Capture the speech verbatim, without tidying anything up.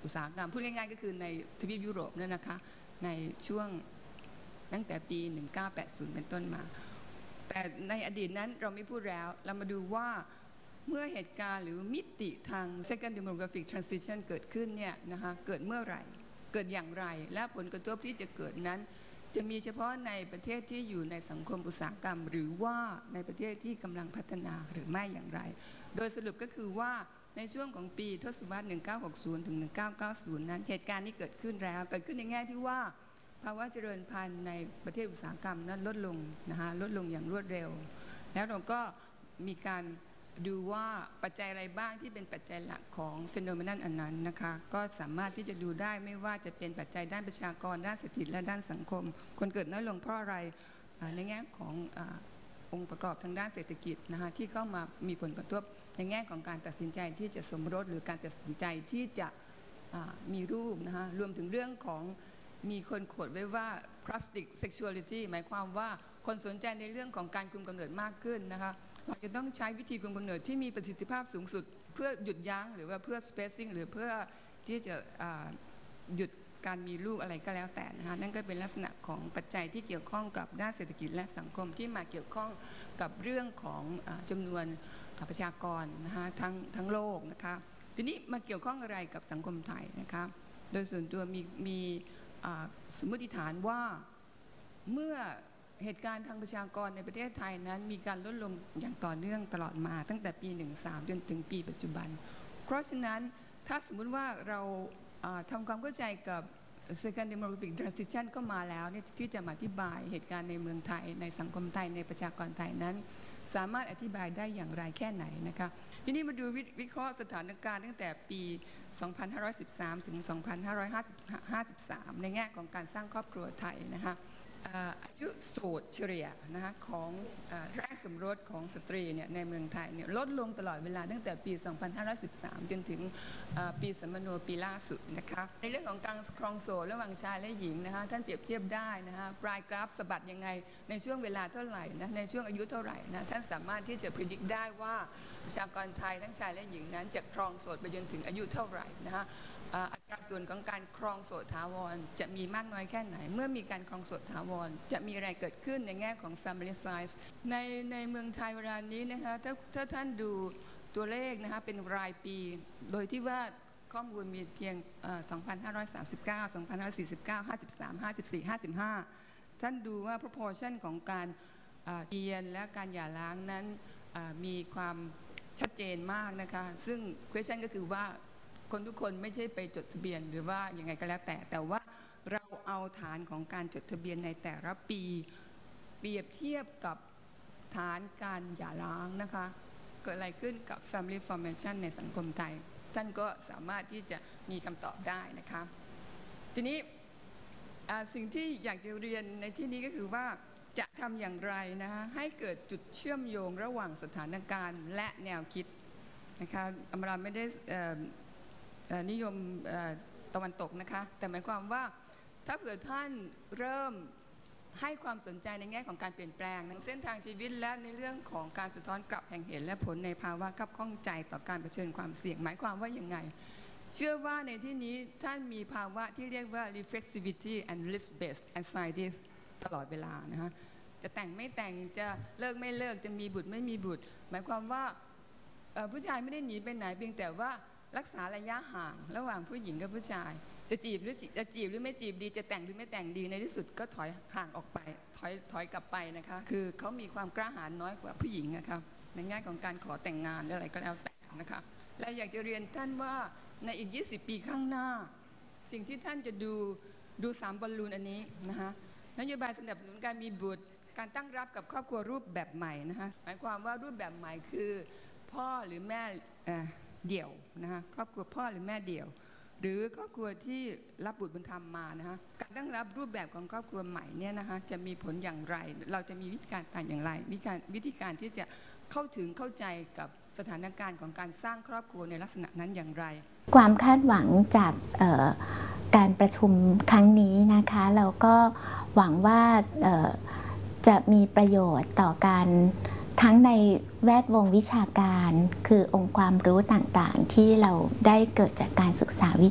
อุตสาหกรรมพูดง่ายๆก็คือในทวีปยุโรปนั่นนะคะในช่วงตั้งแต่ปีหนึ่งพันเก้าร้อยแปดสิบเป็นต้นมาแต่ในอดีตนั้นเราไม่พูดแล้วเรามาดูว่าเมื่อเหตุการณ์หรือมิติทาง second demographic transition เกิดขึ้นเนี่ยนะคะเกิดเมื่อไหร่เกิดอย่างไรและผลกระทบที่จะเกิดนั้นจะมีเฉพาะในประเทศที่อยู่ในสังคมอุตสาหกรรมหรือว่าในประเทศที่กำลังพัฒนาหรือไม่อย่างไรโดยสรุปก็คือว่าในช่วงของปีทศวรรษหนึ่งพันเก้าร้อยหกสิบถึงหนึ่งพันเก้าร้อยเก้าสิบนั้นเหตุการณ์นี้เกิดขึ้นแล้วเกิดขึ้นในแง่ที่ว่าภาวะเจริญพันธุ์ในประเทศอุตสาหกรรมนั้นลดลงนะคะลดลงอย่างรวดเร็วแล้วเราก็มีการดูว่าปัจจัยอะไรบ้างที่เป็นปัจจัยหลักของฟีโนเมนัลอันนั้นนะคะก็สามารถที่จะดูได้ไม่ว่าจะเป็นปัจจัยด้านประชากรด้านเศรษฐกิจและด้านสังคมคนเกิดน้อยลงเพราะอะไรในแง่ขององค์ประกอบทางด้านเศรษฐกิจนะคะที่เข้ามามีผลกระทบในแง่ของการตัดสินใจที่จะสมรสหรือการตัดสินใจที่จะมีลูกนะคะรวมถึงเรื่องของมีคนโขดไว้ว่า plastic sexuality หมายความว่าคนสนใจในเรื่องของการคุมกำเนิดมากขึ้นนะคะเราจะต้องใช้วิธีคุมกำเนิดที่มีประสิทธิภาพสูงสุดเพื่อหยุดยั้งหรือว่าเพื่อ spacing หรือเพื่อที่จะหยุดการมีลูกอะไรก็แล้วแต่นะคะนั่นก็เป็นลักษณะของปัจจัยที่เกี่ยวข้องกับด้านเศรษฐกิจและสังคมที่มาเกี่ยวข้องกับเรื่องของจำนวนประชากรนะคะทั้งทั้งโลกนะคะทีนี้มาเกี่ยวข้องอะไรกับสังคมไทยนะคะโดยส่วนตัวมีมีสมมติฐานว่าเมื่อเหตุการณ์ทางประชากรในประเทศไทยนั้นมีการลดลงอย่างต่อเนื่องตลอดมาตั้งแต่ปีหนึ่งสามจนถึงปีปัจจุบันเพราะฉะนั้นถ้าสมมุติว่าเราทำความเข้าใจกับ second demographic transition ก็มาแล้วที่จะมาอธิบายเหตุการณ์ในเมืองไทยในสังคมไทยในประชากรไทยนั้นสามารถอธิบายได้อย่างไรแค่ไหนนะคะทีนี้มาดูวิเคราะห์สถานการณ์ตั้งแต่ปีสองพันห้าร้อยสิบสามถึงสองพันห้าร้อยห้าสิบสามในแง่ของการสร้างครอบครัวไทยนะคะอายุโสดเฉลี่ยนะคะของแรกสมรสของสตรีเนี่ยในเมืองไทยเนี่ยลดลงตลอดเวลาตั้งแต่ปีสองพันห้าร้อยสิบสามจนถึงปีสัมมโนปีล่าสุดนะคะในเรื่องของการครองโสดระหว่างชายและหญิงนะคะท่านเปรียบเทียบได้นะคะปลายกราฟสะบัดยังไงในช่วงเวลาเท่าไหร่นะในช่วงอายุเท่าไหร่นะท่านสามารถที่จะพิจิตรได้ว่าประชากรไทยทั้งชายและหญิงนั้นจะครองโสดไปจนถึงอายุเท่าไหร่นะคะอัตราส่วนของการครองโสดถาวรจะมีมากน้อยแค่ไหนเมื่อมีการครองโสดถาวรจะมีอะไรเกิดขึ้นในแง่ของ family size ในในเมืองไทยเวลานี้นะคะถ้าถ้าท่านดูตัวเลขนะคะเป็นรายปีโดยที่ว่าข้อมูลมีเพียงสองพันห้าร้อยสามสิบเก้า สองพันห้าร้อยสี่สิบเก้า ห้าสิบสาม ห้าสิบสี่ ห้าสิบห้าท่านดูว่า proportion ของการเกียรและการหย่าร้างนั้นมีความชัดเจนมากนะคะซึ่ง question ก็คือว่าคนทุกคนไม่ใช่ไปจดทะเบียนหรือว่ายังไงก็แล้วแต่แต่ว่าเราเอาฐานของการจดทะเบียนในแต่ละปีเปรียบเทียบกับฐานการหย่าร้างนะคะเกิดอะไรขึ้นกับ family formation ในสังคมไทยท่านก็สามารถที่จะมีคำตอบได้นะคะทีนี้สิ่งที่อยากจะเรียนในที่นี้ก็คือว่าจะทำอย่างไรนะคะให้เกิดจุดเชื่อมโยงระหว่างสถานการณ์และแนวคิดนะคะอมราไม่ได้นิยมตะวันตกนะคะแต่หมายความว่าถ้าเผื่อท่านเริ่มให้ความสนใจในแง่ของการเปลี่ยนแปลงในเส้นทางชีวิตและในเรื่องของการสะท้อนกลับแห่งเหตุและผลในภาวะคับข้องใจต่อการเผชิญความเสี่ยงหมายความว่าอย่างไงเชื่อว่าในที่นี้ท่านมีภาวะที่เรียกว่า reflexivity and risk based anxiety ตลอดเวลานะคะจะแต่งไม่แต่งจะเลิกไม่เลิกจะมีบุตรไม่มีบุตรหมายความว่าผู้ชายไม่ได้หนีไปไหนเพียงแต่ว่ารักษาระยะห่างระหว่างผู้หญิงกับผู้ชายจะจีบหรือจะจีบหรือไม่จีบดีจะแต่งหรือไม่แต่งดีในที่สุดก็ถอยห่างออกไปถอยถอยกลับไปนะคะคือเขามีความกล้าหาญน้อยกว่าผู้หญิงนะคะในแง่ของการขอแต่งงานหรืออะไรก็แล้วแต่นะคะและอยากจะเรียนท่านว่าในอีกยี่สิบปีข้างหน้าสิ่งที่ท่านจะดูดูสามบอลลูนอันนี้นะคะนโยบายสนับสนุนการมีบุตรการตั้งรับกับครอบครัวรูปแบบใหม่นะคะหมายความว่ารูปแบบใหม่คือพ่อหรือแม่เดี่ยวนะคะครอบครัวพ่อหรือแม่เดี่ยวหรือครอบครัวที่รับบุตรบุญธรรมมานะคะการตั้งรับรูปแบบของครอบครัวใหม่เนี่ยนะคะจะมีผลอย่างไรเราจะมีวิธีการต่างอย่างไรวิธีการวิธีการที่จะเข้าถึงเข้าใจกับสถานการณ์ของการสร้างครอบครัวในลักษณะนั้นอย่างไรความคาดหวังจากการประชุมครั้งนี้นะคะเราก็หวังว่าจะมีประโยชน์ต่อการทั้งในแวดวงวิชาการคือองค์ความรู้ต่างๆที่เราได้เกิดจากการศึกษาวิ